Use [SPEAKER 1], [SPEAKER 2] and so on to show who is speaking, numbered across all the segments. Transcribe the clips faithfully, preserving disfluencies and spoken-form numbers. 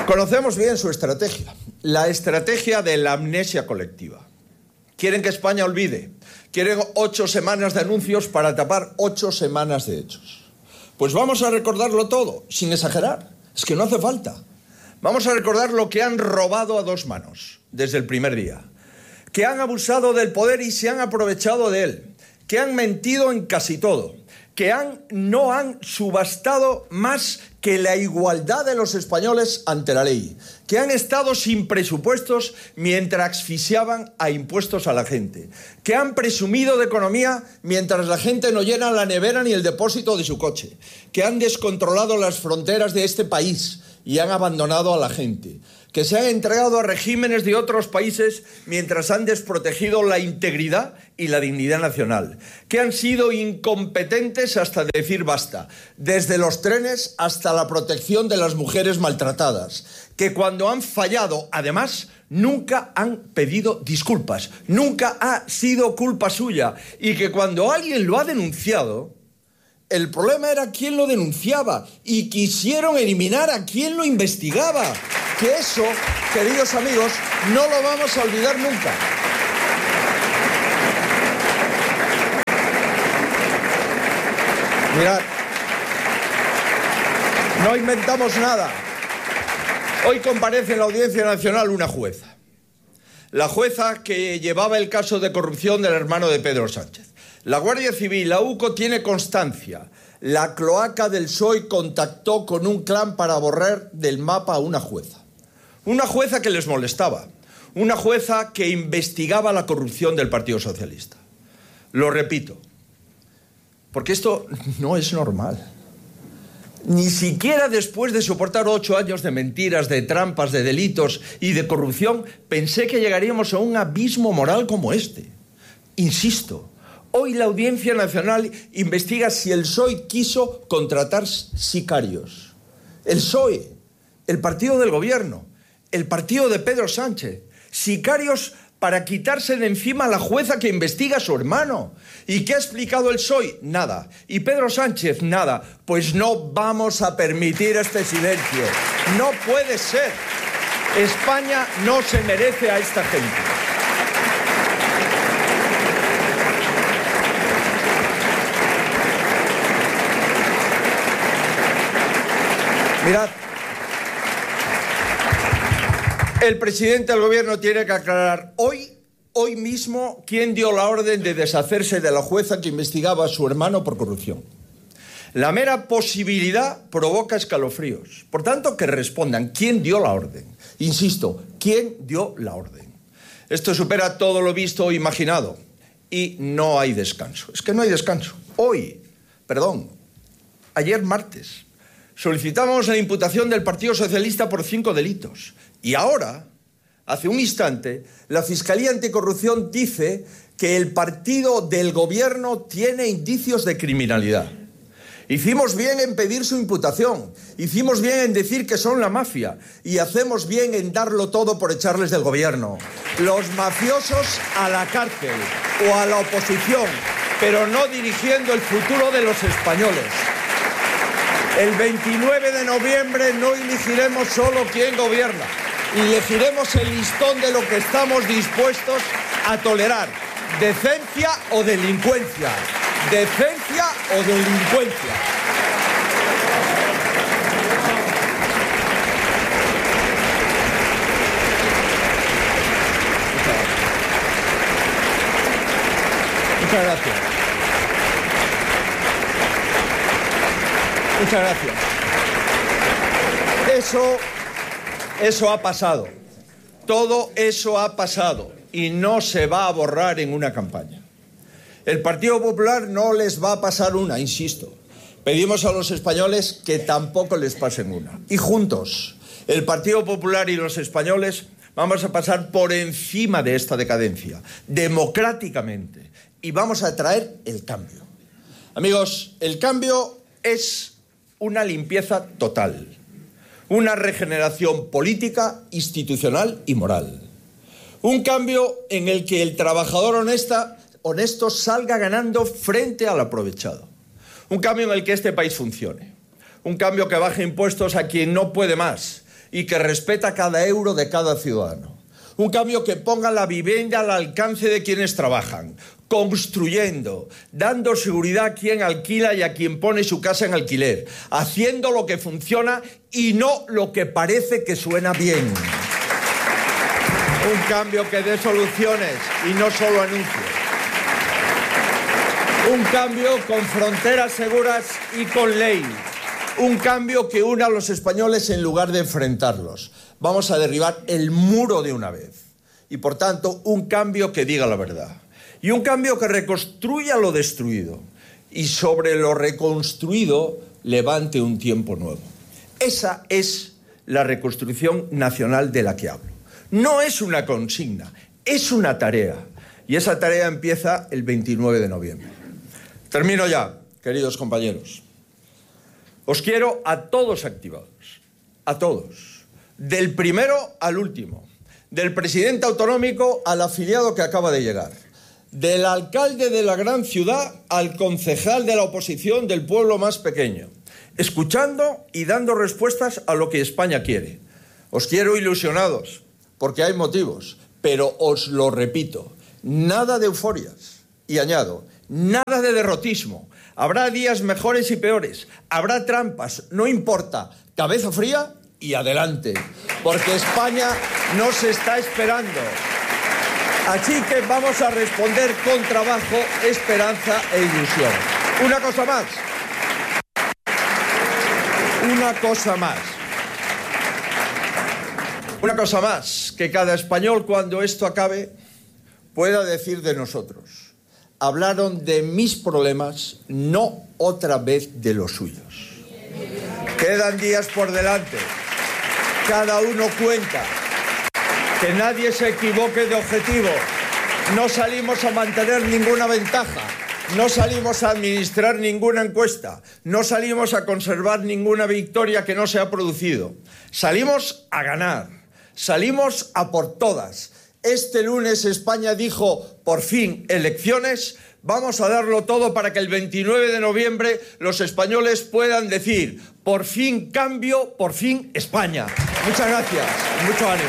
[SPEAKER 1] Conocemos bien su estrategia, la estrategia de la amnesia colectiva. Quieren que España olvide, quieren ocho semanas de anuncios para tapar ocho semanas de hechos. Pues vamos a recordarlo todo, sin exagerar, es que no hace falta. Vamos a recordar lo que han robado a dos manos desde el primer día, que han abusado del poder y se han aprovechado de él, que han mentido en casi todo, que han, no han subastado más que la igualdad de los españoles ante la ley, que han estado sin presupuestos mientras asfixiaban a impuestos a la gente, que han presumido de economía mientras la gente no llena la nevera ni el depósito de su coche, que han descontrolado las fronteras de este país y han abandonado a la gente, que se han entregado a regímenes de otros países mientras han desprotegido la integridad y la dignidad nacional, que han sido incompetentes hasta decir basta, desde los trenes hasta la protección de las mujeres maltratadas, que cuando han fallado, además, nunca han pedido disculpas, nunca ha sido culpa suya, y que cuando alguien lo ha denunciado, el problema era quién lo denunciaba y quisieron eliminar a quien lo investigaba. Que eso, queridos amigos, no lo vamos a olvidar nunca. Mirad, no inventamos nada. Hoy comparece en la Audiencia Nacional una jueza. La jueza que llevaba el caso de corrupción del hermano de Pedro Sánchez. La Guardia Civil, la U C O, tiene constancia. La cloaca del P S O E contactó con un clan para borrar del mapa a una jueza. Una jueza que les molestaba. Una jueza que investigaba la corrupción del Partido Socialista. Lo repito, porque esto no es normal. Ni siquiera después de soportar ocho años de mentiras, de trampas, de delitos y de corrupción, pensé que llegaríamos a un abismo moral como este. Insisto, hoy la Audiencia Nacional investiga si el P S O E quiso contratar sicarios. El P S O E, el partido del gobierno, el partido de Pedro Sánchez, sicarios para quitarse de encima a la jueza que investiga a su hermano. ¿Y qué ha explicado el P S O E? Nada. ¿Y Pedro Sánchez? Nada. Pues no vamos a permitir este silencio. No puede ser. España no se merece a esta gente. Mirad, el presidente del gobierno tiene que aclarar hoy, hoy mismo, quién dio la orden de deshacerse de la jueza que investigaba a su hermano por corrupción. La mera posibilidad provoca escalofríos. Por tanto, que respondan quién dio la orden. Insisto, quién dio la orden. Esto supera todo lo visto o imaginado. Y no hay descanso. Es que no hay descanso. Hoy, perdón, ayer martes, solicitamos la imputación del Partido Socialista por cinco delitos. Y ahora, hace un instante, la Fiscalía Anticorrupción dice que el partido del gobierno tiene indicios de criminalidad. Hicimos bien en pedir su imputación, hicimos bien en decir que son la mafia y hacemos bien en darlo todo por echarles del gobierno. Los mafiosos a la cárcel o a la oposición, pero no dirigiendo el futuro de los españoles. El veintinueve de noviembre no elegiremos solo quién gobierna, elegiremos el listón de lo que estamos dispuestos a tolerar. Decencia o delincuencia. Decencia o delincuencia. Muchas gracias. Muchas gracias. Eso, eso ha pasado. Todo eso ha pasado y no se va a borrar en una campaña. El Partido Popular no les va a pasar una, insisto. Pedimos a los españoles que tampoco les pasen una. Y juntos, el Partido Popular y los españoles vamos a pasar por encima de esta decadencia, democráticamente, y vamos a traer el cambio. Amigos, el cambio es una limpieza total, una regeneración política, institucional y moral. Un cambio en el que el trabajador honesta, honesto salga ganando frente al aprovechado. Un cambio en el que este país funcione. Un cambio que baje impuestos a quien no puede más y que respeta cada euro de cada ciudadano. Un cambio que ponga la vivienda al alcance de quienes trabajan, construyendo, dando seguridad a quien alquila y a quien pone su casa en alquiler, haciendo lo que funciona y no lo que parece que suena bien. Un cambio que dé soluciones y no solo anuncios. Un cambio con fronteras seguras y con ley. Un cambio que una a los españoles en lugar de enfrentarlos. Vamos a derribar el muro de una vez. Y por tanto, un cambio que diga la verdad. Y un cambio que reconstruya lo destruido. Y sobre lo reconstruido levante un tiempo nuevo. Esa es la reconstrucción nacional de la que hablo. No es una consigna, es una tarea. Y esa tarea empieza el veintinueve de noviembre. Termino ya, queridos compañeros. Os quiero a todos activados, a todos, del primero al último, del presidente autonómico al afiliado que acaba de llegar, del alcalde de la gran ciudad al concejal de la oposición del pueblo más pequeño, escuchando y dando respuestas a lo que España quiere. Os quiero ilusionados, porque hay motivos, pero os lo repito, nada de euforias. Y añado, nada de derrotismo. Habrá días mejores y peores, habrá trampas, no importa, cabeza fría y adelante, porque España nos está esperando. Así que vamos a responder con trabajo, esperanza e ilusión. Una cosa más. Una cosa más. Una cosa más, que cada español cuando esto acabe pueda decir de nosotros: hablaron de mis problemas, no otra vez de los suyos. Quedan días por delante. Cada uno cuenta. Que nadie se equivoque de objetivo. No salimos a mantener ninguna ventaja. No salimos a administrar ninguna encuesta. No salimos a conservar ninguna victoria que no se ha producido. Salimos a ganar. Salimos a por todas. Este lunes España dijo, por fin, elecciones. Vamos a darlo todo para que el veintinueve de noviembre los españoles puedan decir, por fin cambio, por fin España. Muchas gracias. Mucho ánimo.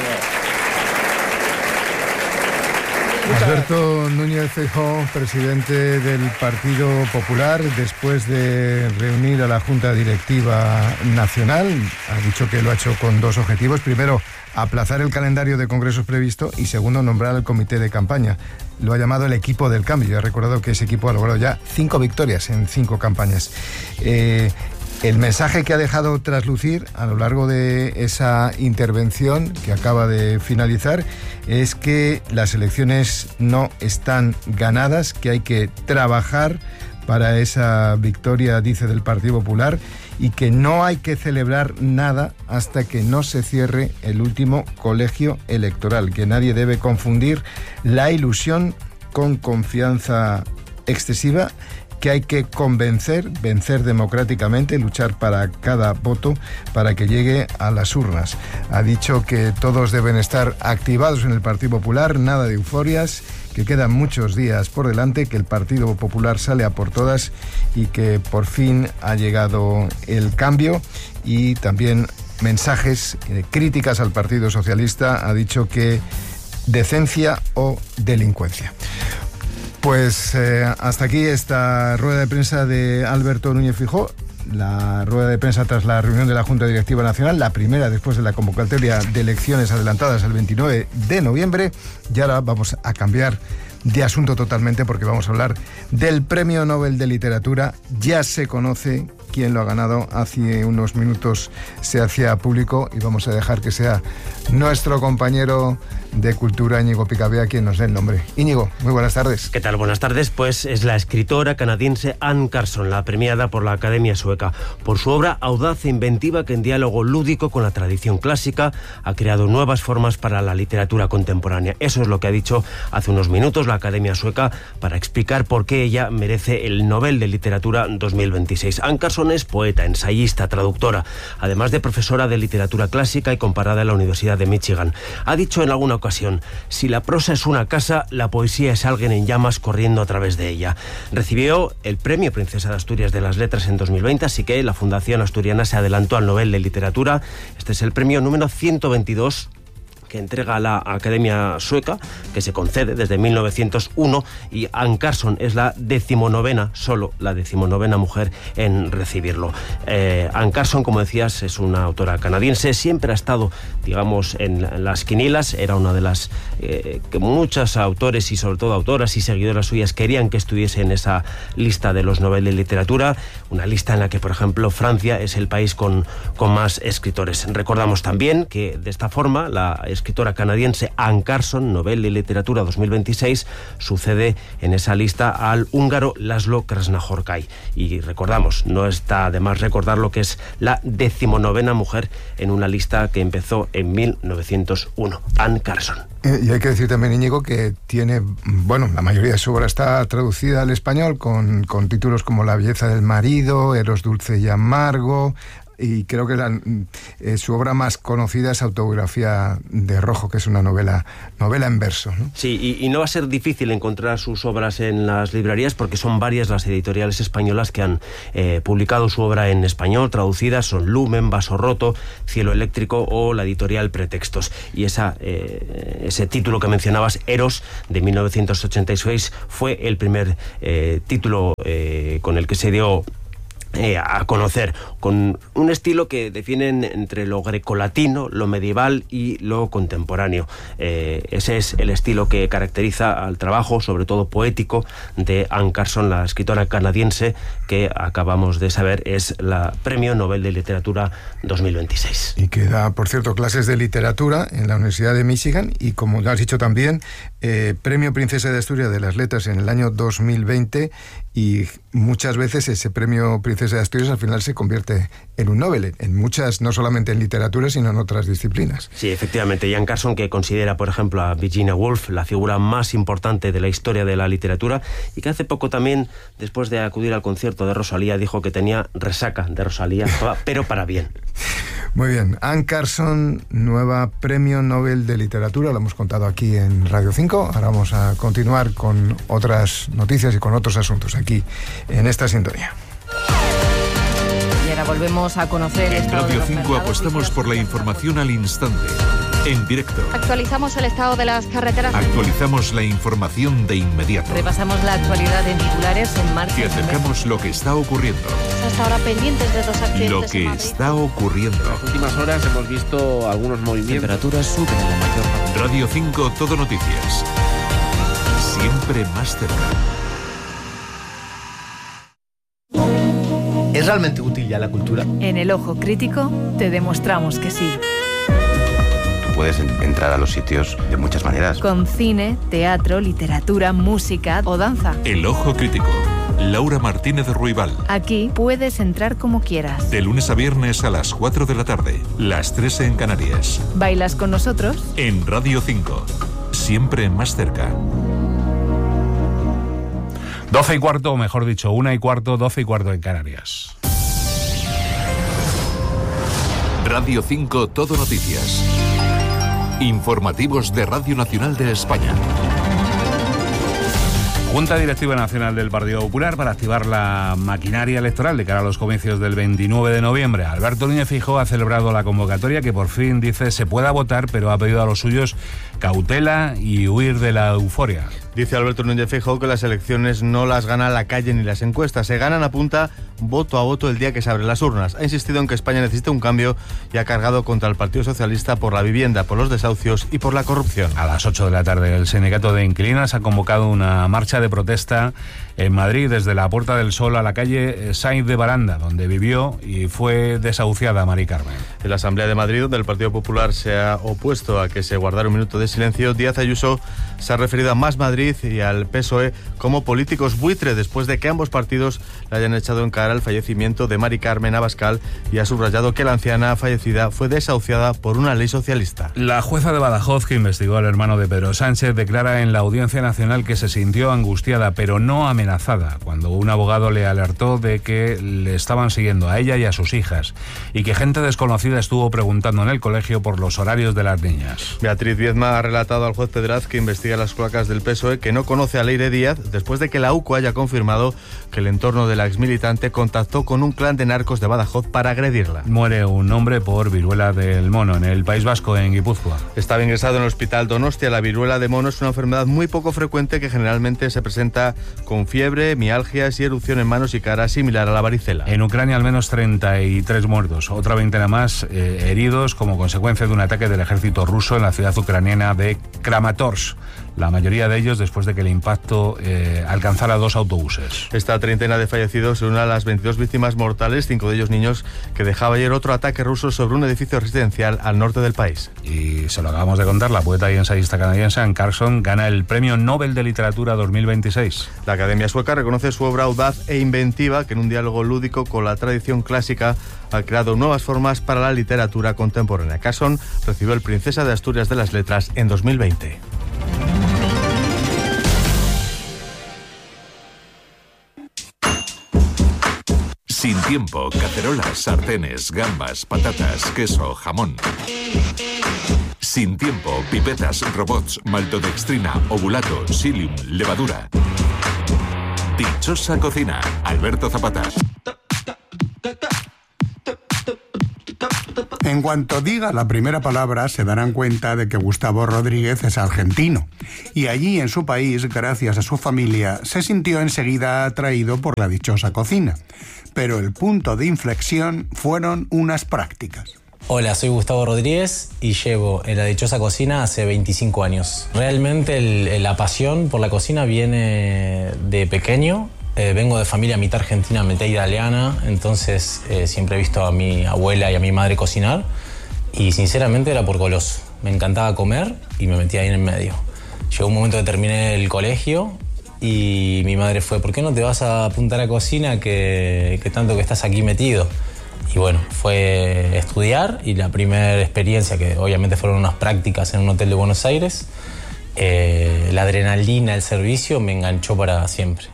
[SPEAKER 2] Alberto Núñez Feijóo, presidente del Partido Popular, después de reunir a la Junta Directiva Nacional, ha dicho que lo ha hecho con dos objetivos. Primero, aplazar el calendario de congresos previsto y segundo, nombrar al comité de campaña. Lo ha llamado el equipo del cambio. Ha recordado que ese equipo ha logrado ya cinco victorias en cinco campañas. Eh, El mensaje que ha dejado traslucir a lo largo de esa intervención que acaba de finalizar es que las elecciones no están ganadas, que hay que trabajar para esa victoria, dice, del Partido Popular, y que no hay que celebrar nada hasta que no se cierre el último colegio electoral, que nadie debe confundir la ilusión con confianza excesiva, que hay que convencer, vencer democráticamente, luchar para cada voto para que llegue a las urnas. Ha dicho que todos deben estar activados en el Partido Popular, nada de euforias, que quedan muchos días por delante, que el Partido Popular sale a por todas y que por fin ha llegado el cambio. Y también mensajes, eh, críticas al Partido Socialista. Ha dicho que decencia o delincuencia. Pues eh, hasta aquí esta rueda de prensa de Alberto Núñez Feijóo, la rueda de prensa tras la reunión de la Junta Directiva Nacional, la primera después de la convocatoria de elecciones adelantadas el veintinueve de noviembre. Y ahora vamos a cambiar de asunto totalmente porque vamos a hablar del Premio Nobel de Literatura. Ya se conoce quién lo ha ganado, hace unos minutos se hacía público y vamos a dejar que sea nuestro compañero de Cultura, Íñigo Picabea, quien nos dé el nombre. Íñigo, muy buenas tardes.
[SPEAKER 3] ¿Qué tal? Buenas tardes. Pues es la escritora canadiense Anne Carson, la premiada por la Academia Sueca, por su obra audaz e inventiva que en diálogo lúdico con la tradición clásica ha creado nuevas formas para la literatura contemporánea. Eso es lo que ha dicho hace unos minutos la Academia Sueca para explicar por qué ella merece el Nobel de Literatura dos mil veintiséis. Anne Carson Carson es poeta, ensayista, traductora, además de profesora de literatura clásica y comparada en la Universidad de Michigan. Ha dicho en alguna ocasión: si la prosa es una casa, la poesía es alguien en llamas corriendo a través de ella. Recibió el Premio Princesa de Asturias de las Letras en dos mil veinte, así que la Fundación Asturiana se adelantó al Nobel de Literatura. Este es el premio número ciento veintidós que entrega la Academia Sueca, que se concede desde mil novecientos uno, y Anne Carson es la decimonovena, solo la decimonovena mujer en recibirlo. Eh, Anne Carson, como decías, es una autora canadiense, siempre ha estado, digamos, en las quinielas, era una de las eh, que muchos autores y sobre todo autoras y seguidoras suyas querían que estuviese en esa lista de los Nobel de Literatura, una lista en la que, por ejemplo, Francia es el país con, con más escritores. Recordamos también que de esta forma la escritora canadiense Anne Carson, Nobel de Literatura dos mil veintiséis, sucede en esa lista al húngaro Laszlo Krasznahorkai. Y recordamos, no está de más recordar lo que es la decimonovena mujer en una lista que empezó en mil novecientos uno, Anne Carson.
[SPEAKER 2] Y hay que decir también, Íñigo, que tiene, bueno, la mayoría de su obra está traducida al español con, con títulos como La belleza del marido, Eros dulce y amargo, y creo que la, eh, su obra más conocida es Autobiografía de Rojo, que es una novela novela en verso, ¿no?
[SPEAKER 3] Sí, y, y no va a ser difícil encontrar sus obras en las librerías, porque son varias las editoriales españolas que han eh, publicado su obra en español, traducidas son Lumen, Vaso Roto, Cielo Eléctrico o la editorial Pretextos. Y esa, eh, ese título que mencionabas, Eros, de mil novecientos ochenta y seis, fue el primer eh, título eh, con el que se dio Eh, a conocer, con un estilo que definen entre lo grecolatino, lo medieval y lo contemporáneo. Eh, ese es el estilo que caracteriza al trabajo, sobre todo poético, de Anne Carson, la escritora canadiense que acabamos de saber es la Premio Nobel de Literatura dos mil veintiséis.
[SPEAKER 2] Y que da, por cierto, clases de literatura en la Universidad de Michigan y, como has dicho también, eh, Premio Princesa de Asturias de las Letras en el año dos mil veinte, y muchas veces ese Premio Princesa de Asturias al final se convierte en un Nobel, en muchas, no solamente en literatura, sino en otras disciplinas.
[SPEAKER 3] Sí, efectivamente. Anne Carson, que considera, por ejemplo, a Virginia Woolf la figura más importante de la historia de la literatura, y que hace poco también, después de acudir al concierto de Rosalía, dijo que tenía resaca de Rosalía, pero para bien.
[SPEAKER 2] Muy bien. Anne Carson, nueva Premio Nobel de Literatura, lo hemos contado aquí en Radio cinco. Ahora vamos a continuar con otras noticias y con otros asuntos aquí en esta sintonía.
[SPEAKER 4] Y ahora volvemos a conocer...
[SPEAKER 5] En Radio cinco apostamos por la información al instante, en directo.
[SPEAKER 6] Actualizamos el estado de las carreteras.
[SPEAKER 5] Actualizamos la información de inmediato.
[SPEAKER 4] Repasamos la actualidad en titulares en marcha.
[SPEAKER 5] Y acercamos lo que está ocurriendo.
[SPEAKER 6] Hasta ahora pendientes de dos accidentes.
[SPEAKER 5] Lo que está ocurriendo.
[SPEAKER 7] En las últimas horas hemos visto algunos movimientos.
[SPEAKER 3] Temperaturas suben en la mayor parte.
[SPEAKER 5] Radio cinco, Todo Noticias. Siempre más cerca.
[SPEAKER 8] ¿Es realmente útil ya la cultura?
[SPEAKER 9] En El Ojo Crítico te demostramos que sí.
[SPEAKER 10] Puedes entrar a los sitios de muchas maneras.
[SPEAKER 9] Con cine, teatro, literatura, música o danza.
[SPEAKER 5] El Ojo Crítico. Laura Martínez Ruibal.
[SPEAKER 9] Aquí puedes entrar como quieras.
[SPEAKER 5] De lunes a viernes a las cuatro de la tarde, las tres en Canarias.
[SPEAKER 9] ¿Bailas con nosotros?
[SPEAKER 5] En Radio cinco. Siempre más cerca.
[SPEAKER 11] doce y cuarto, o mejor dicho, una y cuarto, doce y cuarto en Canarias.
[SPEAKER 5] Radio cinco, Todo Noticias. Informativos de Radio Nacional de España.
[SPEAKER 11] Junta Directiva Nacional del Partido Popular para activar la maquinaria electoral de cara a los comicios del veintinueve de noviembre. Alberto Núñez Feijóo ha celebrado la convocatoria que por fin, dice, se pueda votar, pero ha pedido a los suyos cautela y huir de la euforia.
[SPEAKER 12] Dice Alberto Núñez Feijóo que las elecciones no las gana la calle ni las encuestas, se ganan a punta voto a voto el día que se abren las urnas. Ha insistido en que España necesita un cambio y ha cargado contra el Partido Socialista por la vivienda, por los desahucios y por la corrupción.
[SPEAKER 11] A las ocho de la tarde el sindicato de inquilinas ha convocado una marcha de protesta en Madrid desde la Puerta del Sol a la calle Sainz de Baranda, donde vivió y fue desahuciada Mari Carmen.
[SPEAKER 12] En la Asamblea de Madrid, donde el Partido Popular se ha opuesto a que se guardara un minuto de silencio, Díaz Ayuso se ha referido a Más Madrid y al P S O E como políticos buitre después de que ambos partidos le hayan echado en cara el fallecimiento de Mari Carmen Abascal, y ha subrayado que la anciana fallecida fue desahuciada por una ley socialista.
[SPEAKER 11] La jueza de Badajoz, que investigó al hermano de Pedro Sánchez, declara en la Audiencia Nacional que se sintió angustiada, pero no amenazada amenazada cuando un abogado le alertó de que le estaban siguiendo a ella y a sus hijas y que gente desconocida estuvo preguntando en el colegio por los horarios de las niñas.
[SPEAKER 12] Beatriz Viedma ha relatado al juez Pedraz, que investiga las cloacas del P S O E, que no conoce a Leire Díaz después de que la U C O haya confirmado que el entorno de la exmilitante contactó con un clan de narcos de Badajoz para agredirla.
[SPEAKER 11] Muere un hombre por viruela del mono en el País Vasco, en Guipúzcoa.
[SPEAKER 12] Estaba ingresado en el hospital Donostia. La viruela de mono es una enfermedad muy poco frecuente que generalmente se presenta con fiebre, mialgias y erupción en manos y cara, similar a la varicela.
[SPEAKER 11] En Ucrania al menos treinta y tres muertos, otra veintena más eh, heridos como consecuencia de un ataque del ejército ruso en la ciudad ucraniana de Kramatorsk. La mayoría de ellos después de que el impacto eh, alcanzara dos autobuses.
[SPEAKER 12] Esta treintena de fallecidos se une a las veintidós víctimas mortales, cinco de ellos niños, que dejaba ayer otro ataque ruso sobre un edificio residencial al norte del país.
[SPEAKER 11] Y se lo acabamos de contar, la poeta y ensayista canadiense Anne Carson gana el Premio Nobel de Literatura dos mil veintiséis.
[SPEAKER 12] La Academia Sueca reconoce su obra audaz e inventiva, que en un diálogo lúdico con la tradición clásica ha creado nuevas formas para la literatura contemporánea. Carson recibió el Princesa de Asturias de las Letras en dos mil veinte.
[SPEAKER 5] Sin tiempo, cacerolas, sartenes, gambas, patatas, queso, jamón. Sin tiempo, pipetas, robots, maltodextrina, ovulato, psyllium, levadura. Dichosa cocina, Alberto Zapata.
[SPEAKER 8] En cuanto diga la primera palabra, se darán cuenta de que Gustavo Rodríguez es argentino. Y allí, en su país, gracias a su familia, se sintió enseguida atraído por la dichosa cocina. Pero el punto de inflexión fueron unas prácticas.
[SPEAKER 13] Hola, soy Gustavo Rodríguez y llevo en la dichosa cocina hace veinticinco años. Realmente el, la pasión por la cocina viene de pequeño. Eh, vengo de familia mitad argentina, mitad italiana, entonces eh, siempre he visto a mi abuela y a mi madre cocinar y sinceramente era por goloso. Me encantaba comer y me metía ahí en el medio. Llegó un momento que terminé el colegio y mi madre fue, ¿por qué no te vas a apuntar a cocina que, que tanto que estás aquí metido? Y bueno, fue estudiar y la primera experiencia, que obviamente fueron unas prácticas en un hotel de Buenos Aires, eh, la adrenalina, el servicio me enganchó para siempre.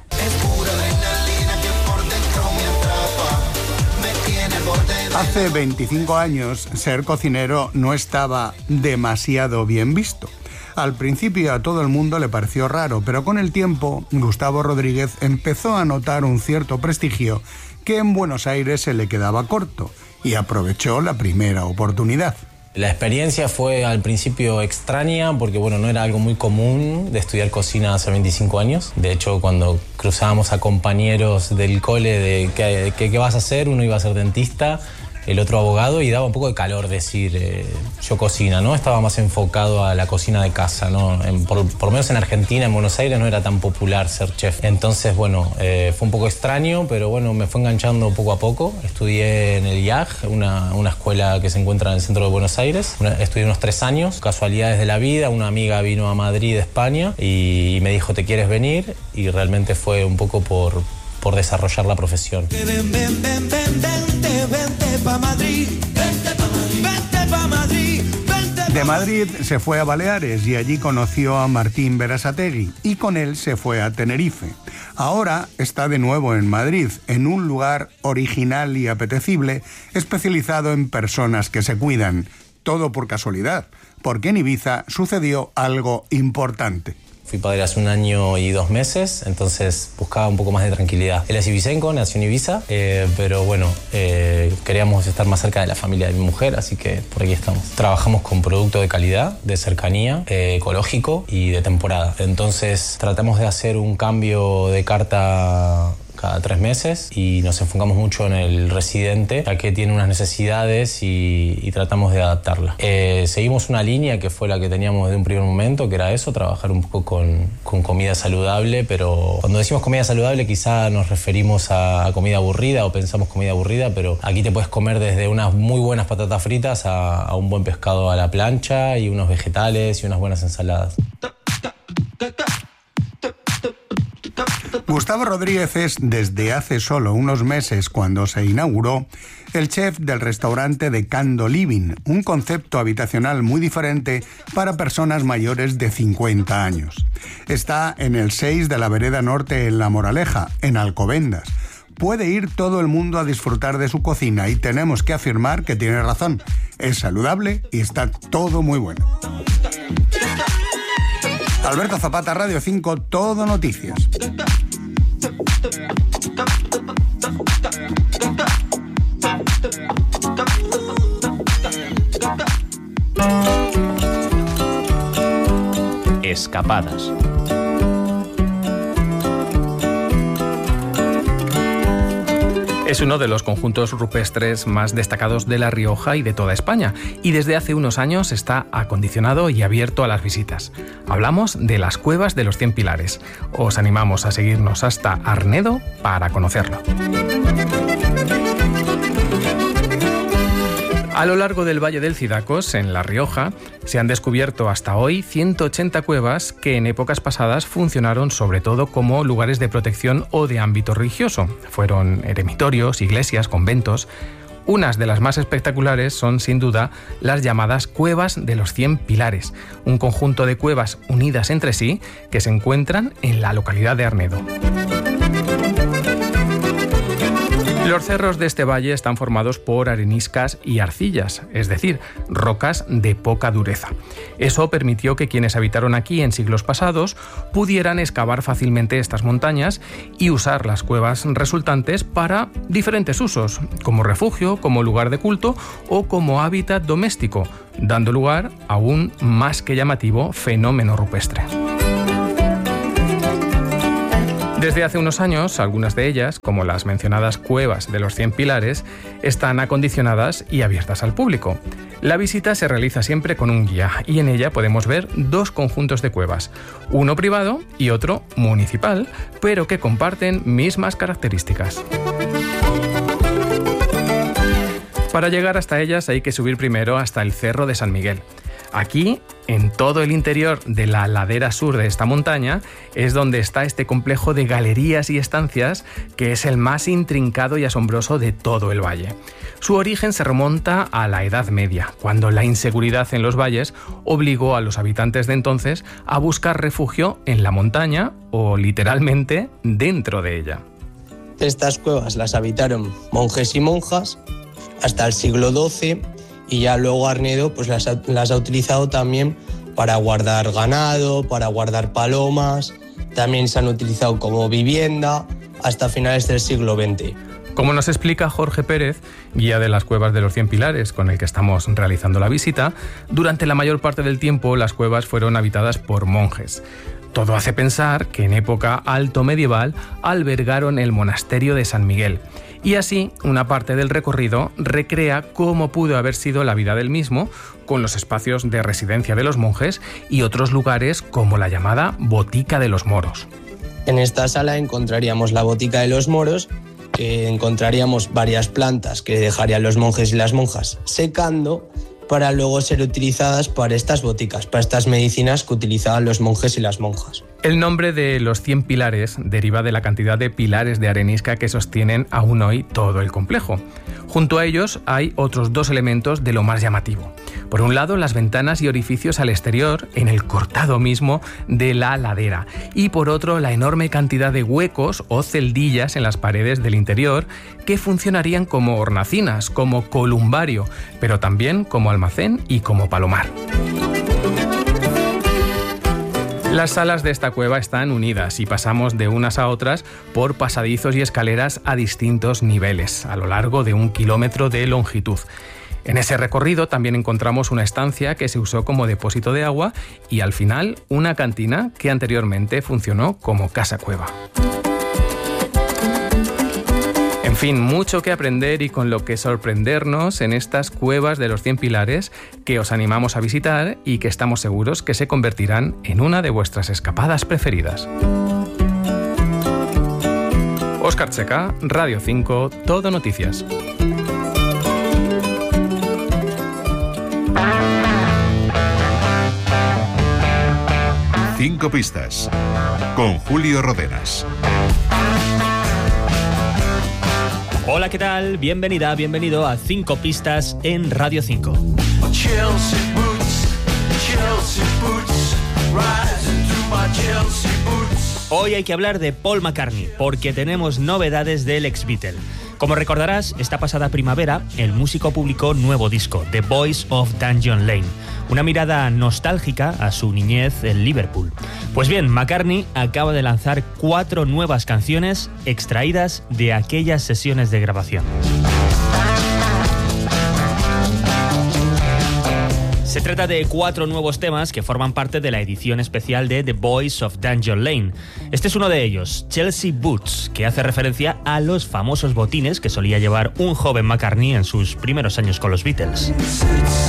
[SPEAKER 8] Hace veinticinco años, ser cocinero no estaba demasiado bien visto. Al principio a todo el mundo le pareció raro, pero con el tiempo, Gustavo Rodríguez empezó a notar un cierto prestigio que en Buenos Aires se le quedaba corto y aprovechó la primera oportunidad.
[SPEAKER 13] La experiencia fue al principio extraña porque bueno, no era algo muy común de estudiar cocina hace veinticinco años. De hecho, cuando cruzábamos a compañeros del cole de ¿qué, qué, qué vas a hacer? Uno iba a ser dentista, el otro abogado, y daba un poco de calor decir eh, yo cocina, ¿no? Estaba más enfocado a la cocina de casa, ¿no? En, por, por lo menos en Argentina, en Buenos Aires, no era tan popular ser chef. Entonces, bueno, eh, fue un poco extraño, pero bueno, me fue enganchando poco a poco. Estudié en el I A G, una, una escuela que se encuentra en el centro de Buenos Aires. Una, estudié unos tres años, casualidades de la vida. Una amiga vino a Madrid, España, y, y me dijo, ¿te quieres venir? Y realmente fue un poco por... por desarrollar la profesión.
[SPEAKER 14] Ven, ven, ven, ven, vente, vente pa' Madrid, vente pa' Madrid, vente pa' Madrid, vente pa'
[SPEAKER 8] De Madrid se fue a Baleares y allí conoció a Martín Berasategui y con él se fue a Tenerife. Ahora está de nuevo en Madrid, en un lugar original y apetecible, especializado en personas que se cuidan. Todo por casualidad, porque en Ibiza sucedió algo importante.
[SPEAKER 13] Fui padre hace un año y dos meses, entonces buscaba un poco más de tranquilidad. Él es ibicenco, nació en Ibiza, eh, pero bueno, eh, queríamos estar más cerca de la familia de mi mujer, así que por aquí estamos. Trabajamos con producto de calidad, de cercanía, eh, ecológico y de temporada. Entonces tratamos de hacer un cambio de carta cada tres meses y nos enfocamos mucho en el residente, ya que tiene unas necesidades y, y tratamos de adaptarla. Eh, seguimos una línea que fue la que teníamos desde un primer momento, que era eso, trabajar un poco con, con comida saludable, pero cuando decimos comida saludable quizá nos referimos a, a comida aburrida o pensamos comida aburrida, pero aquí te puedes comer desde unas muy buenas patatas fritas a, a un buen pescado a la plancha y unos vegetales y unas buenas ensaladas.
[SPEAKER 8] Gustavo Rodríguez es, desde hace solo unos meses, cuando se inauguró, el chef del restaurante de Cando Living, un concepto habitacional muy diferente para personas mayores de cincuenta años. Está en el seis de la Vereda Norte en La Moraleja, en Alcobendas. Puede ir todo el mundo a disfrutar de su cocina y tenemos que afirmar que tiene razón. Es saludable y está todo muy bueno. Alberto Zapata, Radio cinco, Todo Noticias.
[SPEAKER 15] Escapadas. Es uno de los conjuntos rupestres más destacados de La Rioja y de toda España, y desde hace unos años está acondicionado y abierto a las visitas. Hablamos de las Cuevas de los Cien Pilares. Os animamos a seguirnos hasta Arnedo para conocerlo. A lo largo del Valle del Cidacos, en La Rioja, se han descubierto hasta hoy ciento ochenta cuevas que en épocas pasadas funcionaron sobre todo como lugares de protección o de ámbito religioso. Fueron eremitorios, iglesias, conventos. Unas de las más espectaculares son, sin duda, las llamadas Cuevas de los Cien Pilares, un conjunto de cuevas unidas entre sí que se encuentran en la localidad de Arnedo. Los cerros de este valle están formados por areniscas y arcillas, es decir, rocas de poca dureza. Eso permitió que quienes habitaron aquí en siglos pasados pudieran excavar fácilmente estas montañas y usar las cuevas resultantes para diferentes usos, como refugio, como lugar de culto o como hábitat doméstico, dando lugar a un más que llamativo fenómeno rupestre. Desde hace unos años, algunas de ellas, como las mencionadas Cuevas de los Cien Pilares, están acondicionadas y abiertas al público. La visita se realiza siempre con un guía y en ella podemos ver dos conjuntos de cuevas, uno privado y otro municipal, pero que comparten mismas características. Para llegar hasta ellas hay que subir primero hasta el Cerro de San Miguel. Aquí, en todo el interior de la ladera sur de esta montaña, es donde está este complejo de galerías y estancias que es el más intrincado y asombroso de todo el valle. Su origen se remonta a la Edad Media, cuando la inseguridad en los valles obligó a los habitantes de entonces a buscar refugio en la montaña o, literalmente, dentro de ella.
[SPEAKER 16] Estas cuevas las habitaron monjes y monjas hasta el siglo doce, y ya luego Arnedo pues las ha, las ha utilizado también para guardar ganado, para guardar palomas, también se han utilizado como vivienda hasta finales del siglo veinte.
[SPEAKER 15] Como nos explica Jorge Pérez, guía de las Cuevas de los Cien Pilares, con el que estamos realizando la visita, durante la mayor parte del tiempo las cuevas fueron habitadas por monjes. Todo hace pensar que en época alto medieval albergaron el monasterio de San Miguel. Y así, una parte del recorrido recrea cómo pudo haber sido la vida del mismo, con los espacios de residencia de los monjes y otros lugares como la llamada Botica de los Moros.
[SPEAKER 16] En esta sala encontraríamos la Botica de los Moros, que encontraríamos varias plantas que dejarían los monjes y las monjas secando para luego ser utilizadas para estas boticas, para estas medicinas que utilizaban los monjes y las monjas.
[SPEAKER 15] El nombre de los Cien Pilares deriva de la cantidad de pilares de arenisca que sostienen aún hoy todo el complejo. Junto a ellos hay otros dos elementos de lo más llamativo. Por un lado, las ventanas y orificios al exterior, en el cortado mismo de la ladera. Y por otro, la enorme cantidad de huecos o celdillas en las paredes del interior que funcionarían como hornacinas, como columbario, pero también como almacén y como palomar. Las salas de esta cueva están unidas y pasamos de unas a otras por pasadizos y escaleras a distintos niveles, a lo largo de un kilómetro de longitud. En ese recorrido también encontramos una estancia que se usó como depósito de agua y al final una cantina que anteriormente funcionó como casa cueva. En fin, mucho que aprender y con lo que sorprendernos en estas Cuevas de los Cien Pilares que os animamos a visitar y que estamos seguros que se convertirán en una de vuestras escapadas preferidas. Óscar Checa, Radio cinco, Todo Noticias.
[SPEAKER 5] Cinco pistas con Julio Rodenas.
[SPEAKER 17] Hola, ¿qué tal? Bienvenida, bienvenido a Cinco Pistas en Radio cinco.
[SPEAKER 14] Chelsea boots, Chelsea boots, rising to my Chelsea boots.
[SPEAKER 17] Hoy hay que hablar de Paul McCartney, porque tenemos novedades del ex-Beatle. Como recordarás, esta pasada primavera, el músico publicó nuevo disco, The Boys of Dungeon Lane, una mirada nostálgica a su niñez en Liverpool. Pues bien, McCartney acaba de lanzar cuatro nuevas canciones extraídas de aquellas sesiones de grabación. Se trata de cuatro nuevos temas que forman parte de la edición especial de The Boys of Dungeon Lane. Este es uno de ellos, Chelsea Boots, que hace referencia a los famosos botines que solía llevar un joven McCartney en sus primeros años con los Beatles.